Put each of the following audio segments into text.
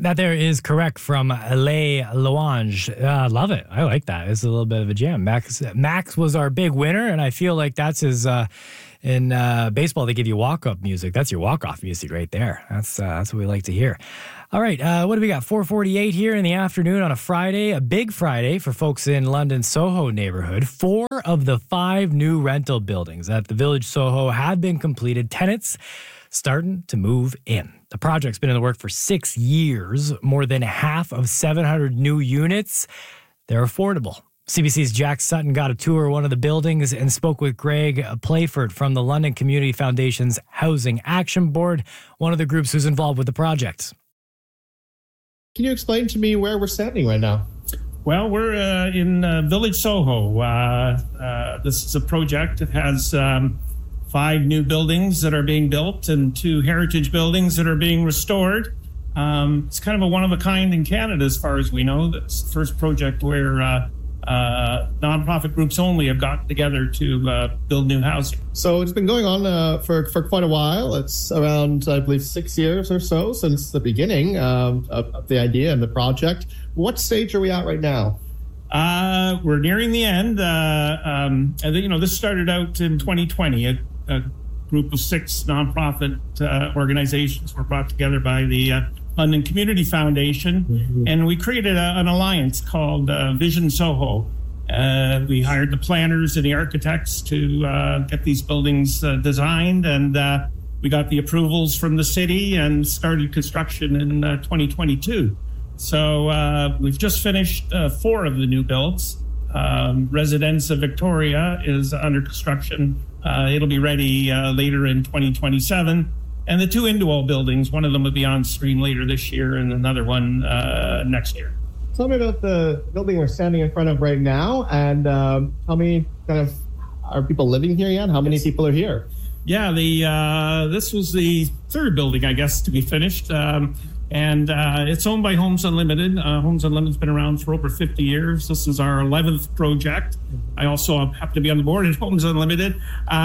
That there is correct from Les Louange. Love it. I like that. It's a little bit of a jam. Max was our big winner, and I feel like that's his. In baseball, they give you walk-up music. That's your walk-off music right there. That's what we like to hear. All right, what do we got? 4:48 here in the afternoon on a Friday, a big Friday for folks in London's Soho neighborhood. 4 of the 5 new rental buildings at the Village Soho have been completed. Tenants starting to move in. The project's been in the work for 6 years, more than half of 700 new units. They're affordable. CBC's Jack Sutton got a tour of one of the buildings and spoke with Greg Playford from the London Community Foundation's Housing Action Board, one of the groups who's involved with the project. Can you explain to me where we're standing right now? Well, we're in Village Soho. This is a project that has 5 new buildings that are being built and 2 heritage buildings that are being restored. It's kind of a one-of-a-kind in Canada as far as we know. It's the first project where nonprofit groups only have gotten together to build new housing. So it's been going on for quite a while. It's around, I believe, 6 years or so since the beginning of the idea and the project. What stage are we at right now? We're nearing the end. This started out in 2020. A group of 6 nonprofit organizations were brought together by the London Community Foundation, and we created an alliance called Vision Soho. We hired the planners and the architects to get these buildings designed, and we got the approvals from the city and started construction in 2022. So we've just finished 4 of the new builds. Residence of Victoria is under construction. It'll be ready later in 2027. And the 2 Indwell buildings, one of them will be on stream later this year and another one next year. Tell me about the building we're standing in front of right now, and tell me, are people living here yet? How many people are here? Yeah, this was the 3rd building, I guess, to be finished. And it's owned by Homes Unlimited. Homes Unlimited's been around for over 50 years. This is our 11th project. I also happen to be on the board at Homes Unlimited.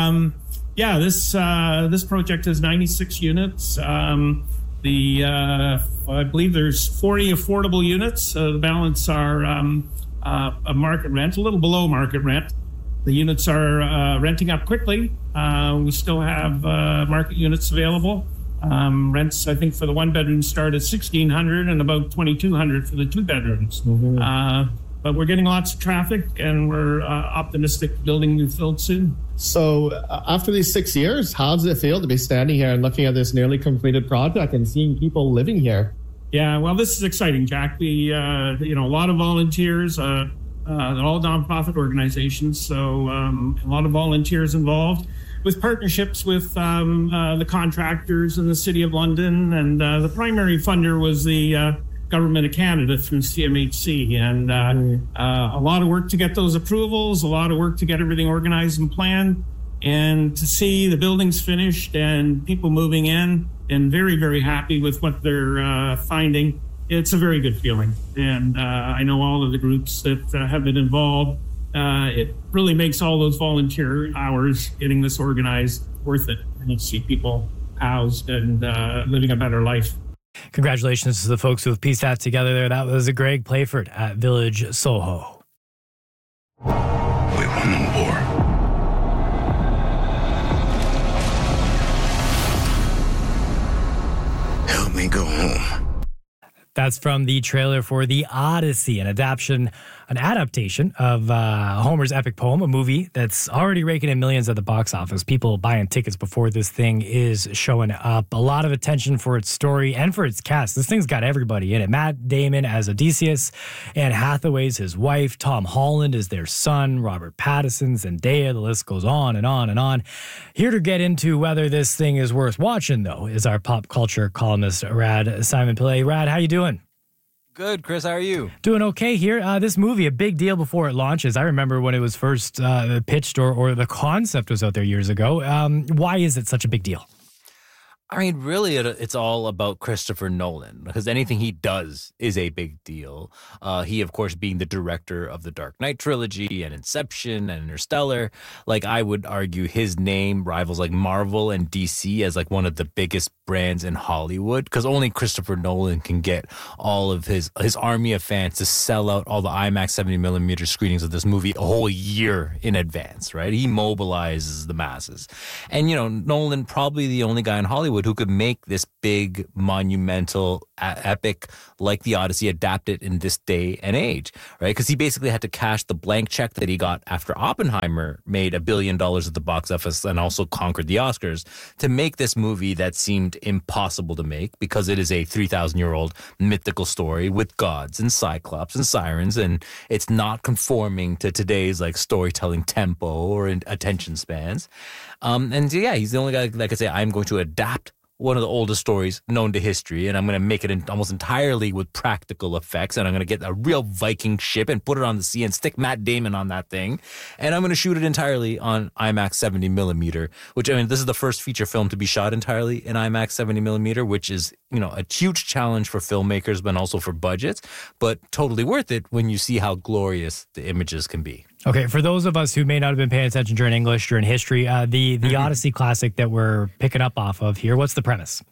This project has 96 units. I believe there's 40 affordable units. The balance are a market rent, a little below market rent. The units are renting up quickly. We still have market units available. Rents, I think, for the 1 bedroom start at $1,600 and about $2,200 for the 2 bedrooms. But we're getting lots of traffic, and we're optimistic building new build soon. So after these 6 years, how does it feel to be standing here and looking at this nearly completed project and seeing people living here? Yeah, well, this is exciting, Jack. We, a lot of volunteers, all nonprofit organizations, so a lot of volunteers involved, with partnerships with the contractors in the City of London, and the primary funder was the Government of Canada through CMHC, and a lot of work to get those approvals, a lot of work to get everything organized and planned, and to see the buildings finished and people moving in and very, very happy with what they're finding. It's a very good feeling, and I know all of the groups that have been involved. It really makes all those volunteer hours getting this organized worth it, and you see people housed and living a better life. Congratulations to the folks who have pieced that together there. That was Greg Playford at Village Soho. We won the war. Help me go home. That's from the trailer for The Odyssey, an adaptation of Homer's epic poem, a movie that's already raking in millions at the box office. People buying tickets before this thing is showing up. A lot of attention for its story and for its cast. This thing's got everybody in it. Matt Damon as Odysseus, Anne Hathaway's his wife, Tom Holland is their son, Robert Pattinson, Zendaya, the list goes on and on and on. Here to get into whether this thing is worth watching, though, is our pop culture columnist, Rad Simon Pillay. Rad, how you doing? Good, Chris. How are you? Doing okay here. This movie, a big deal before it launches. I remember when it was first pitched or the concept was out there years ago. Why is it such a big deal? I mean, really, it's all about Christopher Nolan, because anything he does is a big deal. He, of course, being the director of the Dark Knight trilogy and Inception and Interstellar. Like, I would argue his name rivals like Marvel and DC as like one of the biggest brands in Hollywood, because only Christopher Nolan can get all of his army of fans to sell out all the IMAX 70mm screenings of this movie a whole year in advance, right? He mobilizes the masses. And, you know, Nolan, probably the only guy in Hollywood who could make this big, monumental epic like The Odyssey, adapt it in this day and age, right? Because he basically had to cash the blank check that he got after Oppenheimer made $1 billion at the box office and also conquered the Oscars to make this movie that seemed impossible to make, because it is a 3,000-year-old mythical story with gods and cyclops and sirens, and it's not conforming to today's like storytelling tempo or attention spans. And yeah, he's the only guy that could say, I'm going to adapt one of the oldest stories known to history, and I'm going to make it almost entirely with practical effects, and I'm going to get a real Viking ship and put it on the sea and stick Matt Damon on that thing, and I'm going to shoot it entirely on IMAX 70mm, which, I mean, this is the first feature film to be shot entirely in IMAX 70mm, which is, you know, a huge challenge for filmmakers, but also for budgets, but totally worth it when you see how glorious the images can be. Okay, for those of us who may not have been paying attention during English, during history, the Odyssey classic that we're picking up off of here, what's the premise?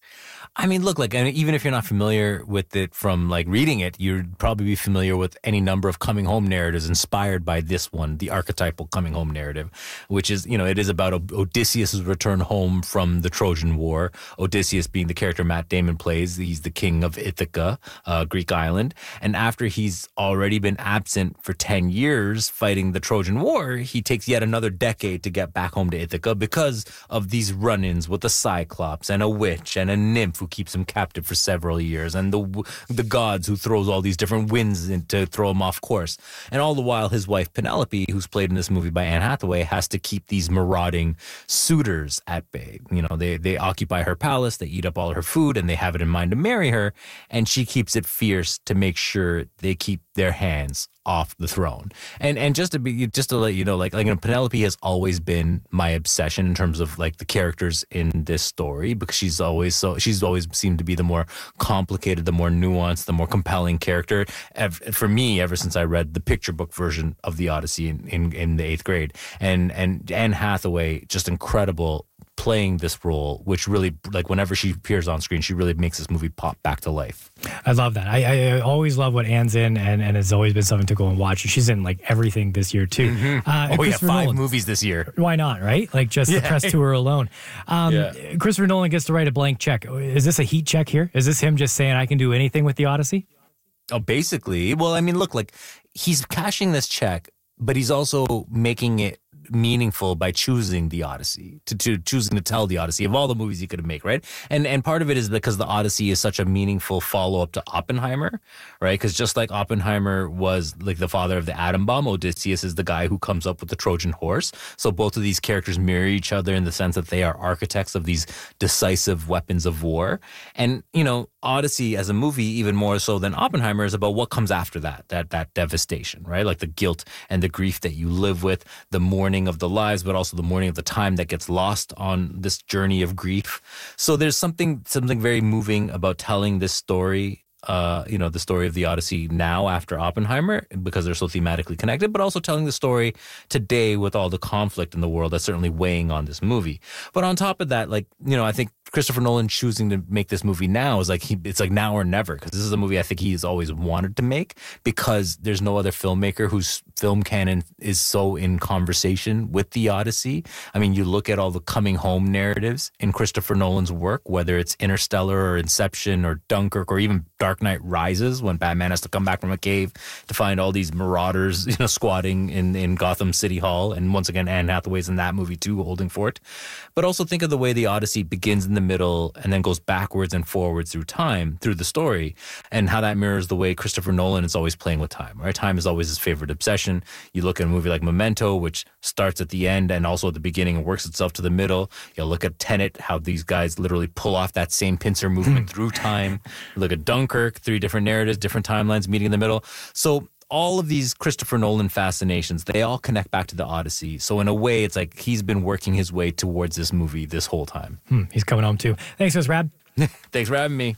I mean, look, like, I mean, even if you're not familiar with it from like reading it, you'd probably be familiar with any number of coming home narratives inspired by this one, the archetypal coming home narrative, which is, you know, it is about Odysseus' return home from the Trojan War. Odysseus being the character Matt Damon plays. He's the king of Ithaca, Greek island. And after he's already been absent for 10 years fighting the Trojan War, he takes yet another decade to get back home to Ithaca because of these run-ins with a Cyclops and a witch and a nymph who keeps him captive for several years, and the gods who throws all these different winds in to throw him off course. And all the while, his wife Penelope, who's played in this movie by Anne Hathaway, has to keep these marauding suitors at bay. You know, they occupy her palace, they eat up all her food, and they have it in mind to marry her, and she keeps it fierce to make sure they keep their hands off the throne. And just to let you know, like, you know, Penelope has always been my obsession in terms of like the characters in this story, because she's always seemed to be the more complicated, the more nuanced, the more compelling character for me ever since I read the picture book version of the Odyssey in the 8th grade. And Anne Hathaway, just incredible playing this role, which really, like, whenever she appears on screen, she really makes this movie pop back to life. I love that. I always love what Anne's in, and it's always been something to go and watch. She's in like everything this year too. Mm-hmm. Yeah, 5 Nolan. Movies this year. Why not, right? Like just the press tour alone. Christopher Nolan gets to write a blank check. Is this a heat check here? Is this him just saying I can do anything with the Odyssey? Oh, basically. Well, I mean, look, like, he's cashing this check, but he's also making it meaningful by choosing the Odyssey, to choosing to tell the Odyssey of all the movies he could make, right? And part of it is because the Odyssey is such a meaningful follow-up to Oppenheimer, right? Because just like Oppenheimer was like the father of the atom bomb, Odysseus is the guy who comes up with the Trojan horse. So both of these characters mirror each other in the sense that they are architects of these decisive weapons of war. And, you know, Odyssey as a movie, even more so than Oppenheimer, is about what comes after that devastation, right? Like the guilt and the grief that you live with, the mourning of the lives, but also the mourning of the time that gets lost on this journey of grief. So there's something very moving about telling this story, you know, the story of the Odyssey now after Oppenheimer, because they're so thematically connected, but also telling the story today with all the conflict in the world that's certainly weighing on this movie. But on top of that, like, you know, I think Christopher Nolan choosing to make this movie now is like, it's like now or never, because this is a movie I think he's always wanted to make, because there's no other filmmaker whose film canon is so in conversation with the Odyssey. I mean, you look at all the coming home narratives in Christopher Nolan's work, whether it's Interstellar or Inception or Dunkirk or even Dark Knight Rises, when Batman has to come back from a cave to find all these marauders, you know, squatting in Gotham City Hall. And once again, Anne Hathaway's in that movie too, holding fort. But also think of the way the Odyssey begins in the middle and then goes backwards and forwards through time, through the story, and how that mirrors the way Christopher Nolan is always playing with time, right? Time is always his favorite obsession. You look at a movie like Memento, which starts at the end and also at the beginning and works itself to the middle. You look at Tenet, how these guys literally pull off that same pincer movement through time. You look at Dunkirk, 3 different narratives, different timelines meeting in the middle. So all of these Christopher Nolan fascinations, they all connect back to the Odyssey. So in a way, it's like he's been working his way towards this movie this whole time. He's coming home too. Thanks, Rad. Thanks for having me.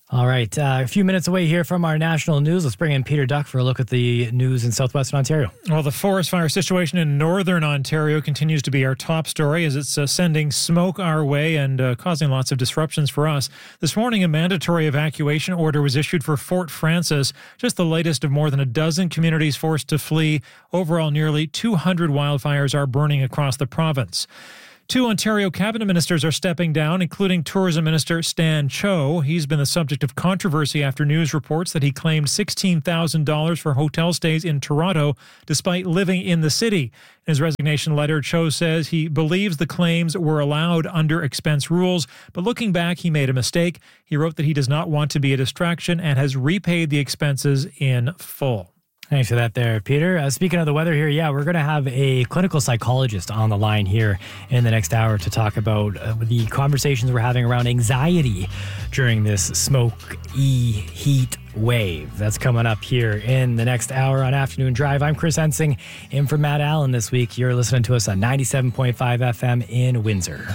All right, a few minutes away here from our national news. Let's bring in Peter Duck for a look at the news in southwestern Ontario. Well, the forest fire situation in northern Ontario continues to be our top story as it's sending smoke our way and causing lots of disruptions for us. This morning, a mandatory evacuation order was issued for Fort Frances, just the latest of more than a dozen communities forced to flee. Overall, nearly 200 wildfires are burning across the province. 2 Ontario cabinet ministers are stepping down, including Tourism Minister Stan Cho. He's been the subject of controversy after news reports that he claimed $16,000 for hotel stays in Toronto despite living in the city. In his resignation letter, Cho says he believes the claims were allowed under expense rules, but looking back, he made a mistake. He wrote that he does not want to be a distraction and has repaid the expenses in full. Thanks for that there, Peter. Speaking of the weather here, we're going to have a clinical psychologist on the line here in the next hour to talk about the conversations we're having around anxiety during this smoky heat wave. That's coming up here in the next hour on Afternoon Drive. I'm Chris Hensing, in for Matt Allen this week. You're listening to us on 97.5 FM in Windsor.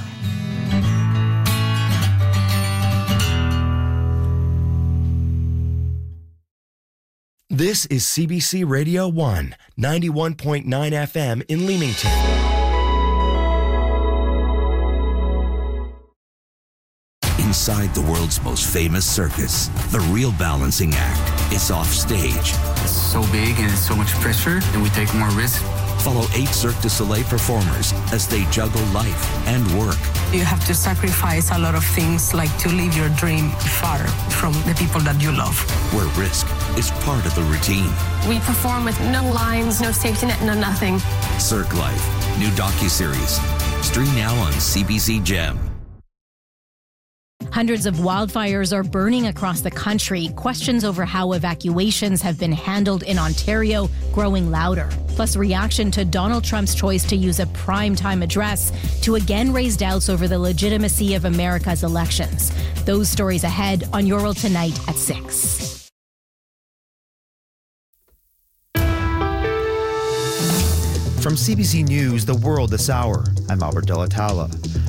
This is CBC Radio 1, 91.9 FM in Leamington. Inside the world's most famous circus, the real balancing act is off stage. It's so big and it's so much pressure and we take more risk. Follow 8 Cirque du Soleil performers as they juggle life and work. You have to sacrifice a lot of things, like to leave your dream far from the people that you love. Where risk is part of the routine. We perform with no lines, no safety net, no nothing. Cirque Life, new docuseries. Stream now on CBC Gem. Hundreds of wildfires are burning across the country. Questions over how evacuations have been handled in Ontario growing louder. Plus, reaction to Donald Trump's choice to use a primetime address to again raise doubts over the legitimacy of America's elections. Those stories ahead on Your World Tonight at 6. From CBC News, The World this hour, I'm Albert Delatala.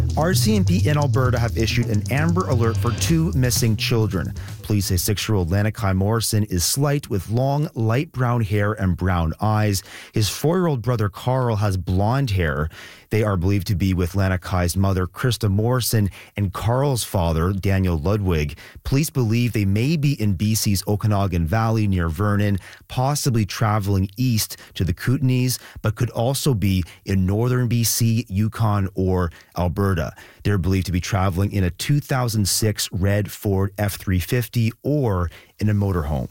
RCMP in Alberta have issued an Amber Alert for 2 missing children. Police say 6-year-old Lanakai Morrison is slight with long, light brown hair and brown eyes. His 4-year-old brother Carl has blonde hair. They are believed to be with Lanakai's mother, Krista Morrison, and Carl's father, Daniel Ludwig. Police believe they may be in BC's Okanagan Valley near Vernon, possibly traveling east to the Kootenays, but could also be in northern BC, Yukon, or Alberta. They're believed to be traveling in a 2006 red Ford F-350 or in a motorhome.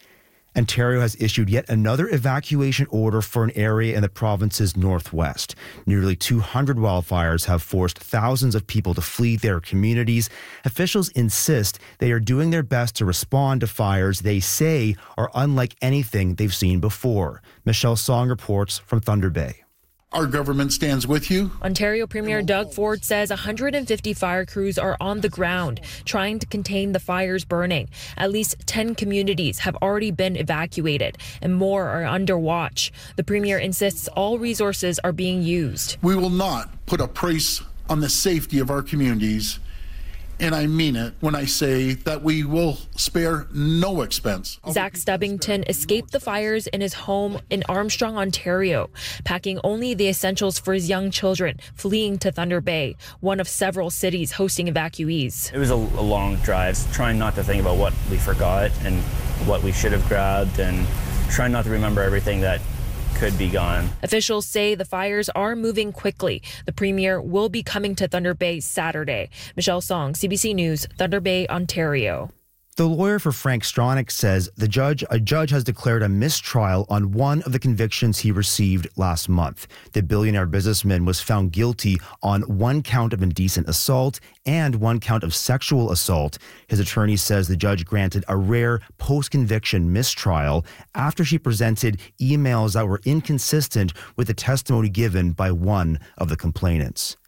Ontario has issued yet another evacuation order for an area in the province's northwest. Nearly 200 wildfires have forced thousands of people to flee their communities. Officials insist they are doing their best to respond to fires they say are unlike anything they've seen before. Michelle Song reports from Thunder Bay. Our government stands with you. Ontario Premier Doug Ford says 150 fire crews are on the ground trying to contain the fires burning. At least 10 communities have already been evacuated and more are under watch. The Premier insists all resources are being used. We will not put a price on the safety of our communities. And I mean it when I say that we will spare no expense. Zach Stubbington escaped the fires in his home in Armstrong, Ontario, packing only the essentials for his young children, fleeing to Thunder Bay, one of several cities hosting evacuees. It was a long drive, trying not to think about what we forgot and what we should have grabbed, and trying not to remember everything that could be gone. Officials say the fires are moving quickly. The Premier will be coming to Thunder Bay Saturday. Michelle Song, CBC News, Thunder Bay, Ontario. The lawyer for Frank Stronach says a judge has declared a mistrial on one of the convictions he received last month. The billionaire businessman was found guilty on 1 count of indecent assault and 1 count of sexual assault. His attorney says the judge granted a rare post-conviction mistrial after she presented emails that were inconsistent with the testimony given by one of the complainants.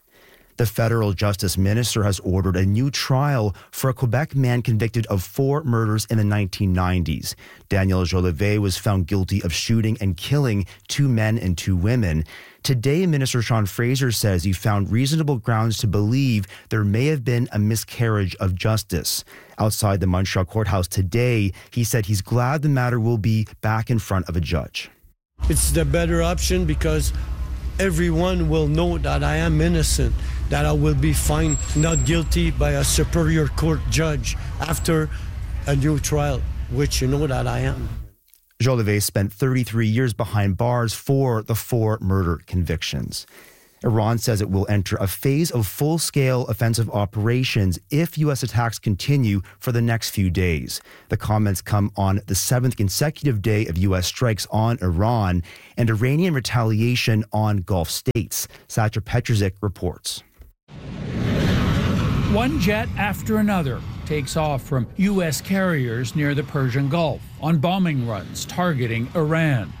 The federal justice minister has ordered a new trial for a Quebec man convicted of 4 murders in the 1990s. Daniel Jolivet was found guilty of shooting and killing 2 men and 2 women. Today, Minister Sean Fraser says he found reasonable grounds to believe there may have been a miscarriage of justice. Outside the Montreal courthouse today, he said he's glad the matter will be back in front of a judge. It's the better option because everyone will know that I am innocent, that I will be found not guilty by a superior court judge after a new trial, which you know that I am. Jolivet spent 33 years behind bars for the 4 murder convictions. Iran says it will enter a phase of full-scale offensive operations if U.S. attacks continue for the next few days. The comments come on the 7th consecutive day of U.S. strikes on Iran and Iranian retaliation on Gulf states. Satya Petrovic reports. One jet after another takes off from U.S. carriers near the Persian Gulf on bombing runs targeting Iran.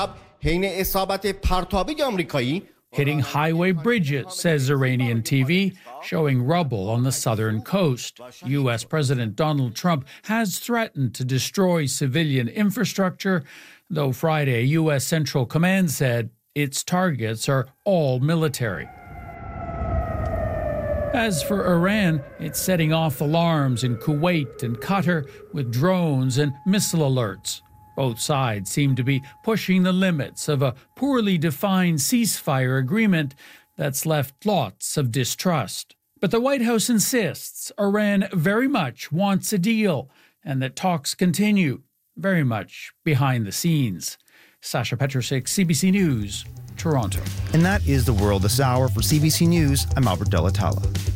Hitting highway bridges, says Iranian TV, showing rubble on the southern coast. U.S. President Donald Trump has threatened to destroy civilian infrastructure, though Friday, U.S. Central Command said its targets are all military. As for Iran, it's setting off alarms in Kuwait and Qatar with drones and missile alerts. Both sides seem to be pushing the limits of a poorly defined ceasefire agreement that's left lots of distrust. But the White House insists Iran very much wants a deal and that talks continue very much behind the scenes. Sasha Petrosic, CBC News, Toronto. And that is The World This Hour. For CBC News, I'm Albert Delatala.